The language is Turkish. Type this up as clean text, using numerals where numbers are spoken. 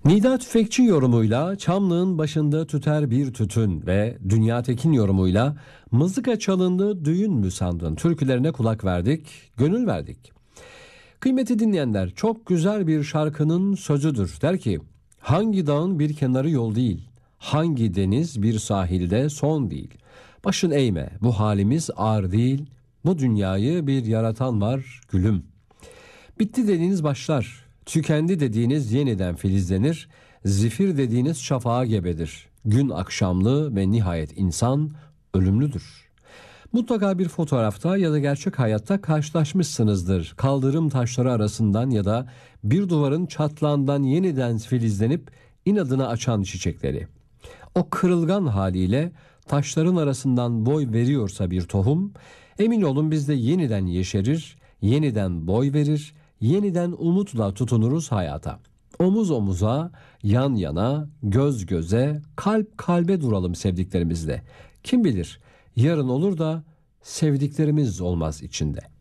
Nida Tüfekçi yorumuyla Çamlığın başında tüter bir tütün ve Dünya Tekin yorumuyla mızıka çalındı düğün mü sandın türkülerine kulak verdik, gönül verdik. Kıymetli dinleyenler, çok güzel bir şarkının sözüdür. Der ki, hangi dağın bir kenarı yol değil, hangi deniz bir sahilde son değil. Başın eğme, bu halimiz ağır değil, bu dünyayı bir yaratan var gülüm. Bitti dediğiniz başlar, tükendi dediğiniz yeniden filizlenir, zifir dediğiniz şafağa gebedir. Gün akşamlı ve nihayet insan ölümlüdür. Mutlaka bir fotoğrafta ya da gerçek hayatta karşılaşmışsınızdır. Kaldırım taşları arasından ya da bir duvarın çatlağından yeniden filizlenip inadına açan çiçekleri. O kırılgan haliyle taşların arasından boy veriyorsa bir tohum, emin olun bizde yeniden yeşerir, yeniden boy verir, yeniden umutla tutunuruz hayata. Omuz omuza, yan yana, göz göze, kalp kalbe duralım sevdiklerimizle. Kim bilir yarın olur da sevdiklerimiz olmaz içinde.